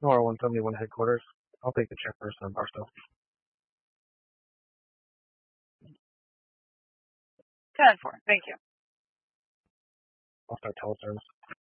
Nora 171 headquarters. I'll take the check first on Barstow. 10-4. Thank you. I'll start teleservice.